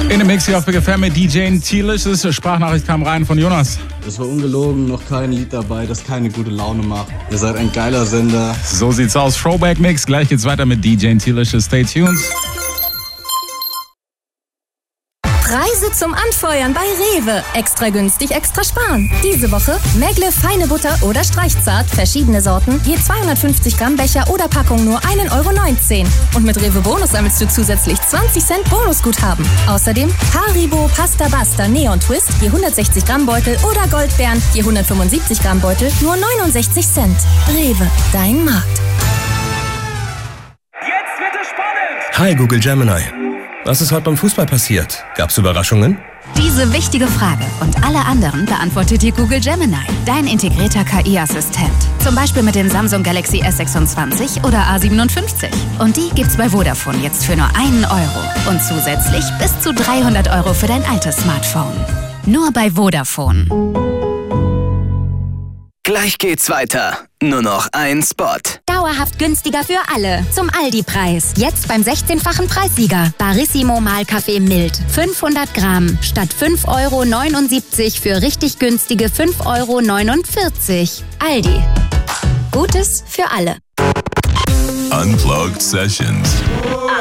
In dem Mix hier auf Big FM mit DJ T-Licious. Sprachnachricht kam rein von Jonas. Es war ungelogen, noch kein Lied dabei, das keine gute Laune macht. Ihr seid ein geiler Sender. So sieht's aus. Throwback Mix. Gleich geht's weiter mit DJ T-Licious. Stay tuned. Preise zum Anfeuern bei Rewe. Extra günstig, extra sparen. Diese Woche Megle feine Butter oder Streichzart, verschiedene Sorten, je 250 Gramm Becher oder Packung nur 1,19 €. Und mit Rewe Bonus sammelst du zusätzlich 20 Cent Bonusguthaben. Außerdem Haribo Pasta Basta Neon Twist, je 160 Gramm Beutel oder Goldbeeren, je 175 Gramm Beutel, nur 69 Cent. Rewe, dein Markt. Jetzt wird es spannend! Hi Google Gemini. Was ist heute beim Fußball passiert? Gab's Überraschungen? Diese wichtige Frage und alle anderen beantwortet dir Google Gemini, dein integrierter KI-Assistent. Zum Beispiel mit dem Samsung Galaxy S26 oder A57. Und die gibt's bei Vodafone jetzt für nur 1 €. Und zusätzlich bis zu 300 € für dein altes Smartphone. Nur bei Vodafone. Gleich geht's weiter. Nur noch ein Spot. Dauerhaft günstiger für alle. Zum Aldi-Preis. Jetzt beim 16-fachen Preissieger. Barissimo Mahlkaffee mild. 500 Gramm. Statt 5,79 € für richtig günstige 5,49 €. Aldi. Gutes für alle. Unplugged Sessions.